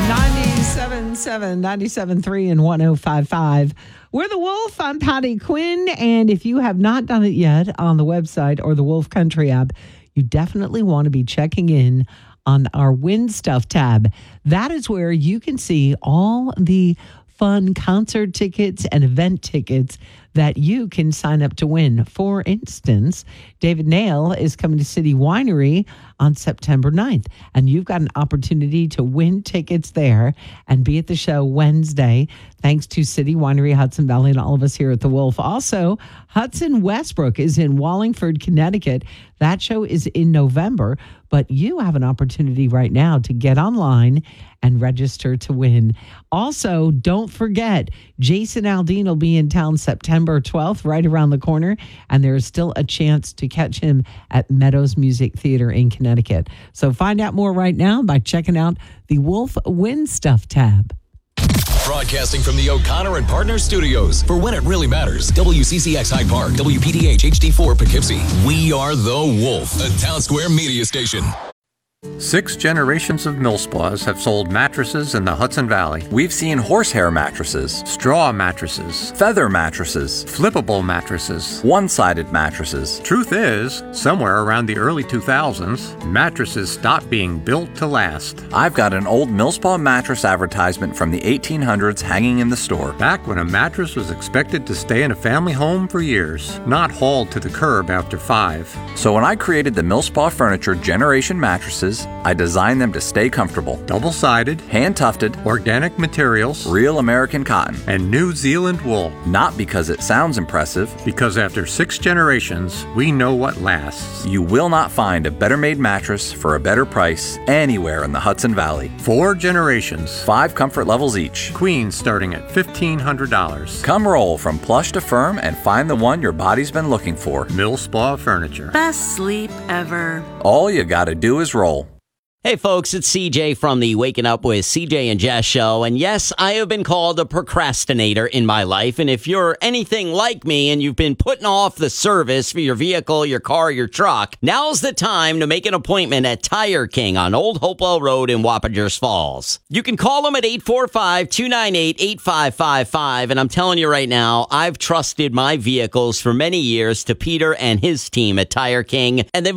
97.7, 97.3, and 105.5. We're The Wolf. I'm Patty Quinn. And if you have not done it yet on the website or the Wolf Country app, you definitely want to be checking in on our Win Stuff tab. That is where you can see all the fun concert tickets and event tickets that you can sign up to win. For instance, David Nail is coming to City Winery on September 9th, and you've got an opportunity to win tickets there and be at the show Wednesday, thanks to City Winery, Hudson Valley, and all of us here at The Wolf. Also, Hudson Westbrook is in Wallingford, Connecticut. That show is in November, but you have an opportunity right now to get online and register to win. Also, don't forget, Jason Aldean will be in town September 12th, right around the corner, and there is still a chance to catch him at Meadows Music Theater in Connecticut. So find out more right now by checking out the Wolf Win Stuff tab. Broadcasting from the O'Connor and Partners Studios for When It Really Matters. WCCX Hyde Park, WPDH HD4 Poughkeepsie. We are The Wolf, a Town Square media station. 6 generations of Millspaws have sold mattresses in the Hudson Valley. We've seen horsehair mattresses, Straw mattresses, feather mattresses, flippable mattresses, one-sided mattresses. Truth is, somewhere around the early 2000s, mattresses stopped being built to last. I've got an old Millspaw mattress advertisement from the 1800s hanging in the store. Back when a mattress was expected to stay in a family home for years, not hauled to the curb after 5. So when I created the Millspaw Furniture Generation mattresses, I designed them to stay comfortable. Double-sided, hand-tufted, organic materials, real American cotton, and New Zealand wool. Not because it sounds impressive. Because after 6 generations, we know what lasts. You will not find a better-made mattress for a better price anywhere in the Hudson Valley. 4 generations. 5 comfort levels each. Queen starting at $1,500. Come roll from plush to firm and find the one your body's been looking for. Millspaw Furniture. Best sleep ever. All you gotta do is roll. Hey folks, it's CJ from the Waking Up with CJ and Jess show. And yes, I have been called a procrastinator in my life. And if you're anything like me and you've been putting off the service for your vehicle, your car, your truck, now's the time to make an appointment at Tire King on Old Hopewell Road in Wappingers Falls. You can call them at 845-298-8555. And I'm telling you right now, I've trusted my vehicles for many years to Peter and his team at Tire King. And they've